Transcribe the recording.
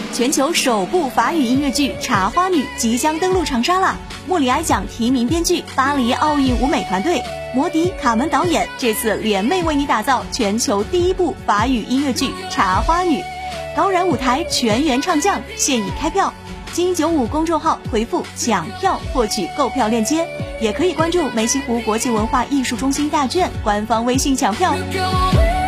全球首部法语音乐剧《茶花女》即将登陆长沙啦！莫里埃奖提名编剧、巴黎奥运舞美团队、摩迪、卡门导演这次联袂为你打造全球第一部法语音乐剧《茶花女》，高燃舞台全员唱将，现已开票。金95公众号回复抢票获取购票链接，也可以关注梅溪湖国际文化艺术中心大卷官方微信抢票。